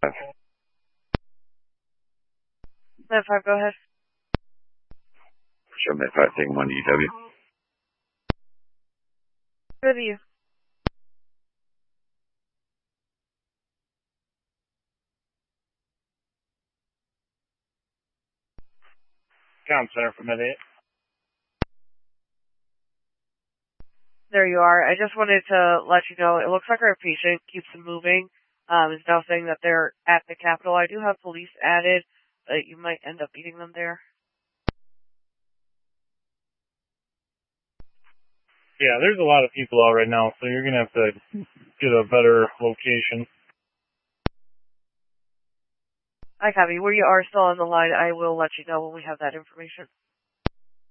5, go ahead. Show me 5, taking 1 EW. Good to you. Comm Center from Mid-8. There you are. I just wanted to let you know, it looks like our patient keeps moving. Is now saying that they're at the Capitol. I do have police added, but you might end up meeting them there. Yeah, there's a lot of people out right now, so you're going to have to get a better location. I copy. Where you are still on the line, I will let you know when we have that information.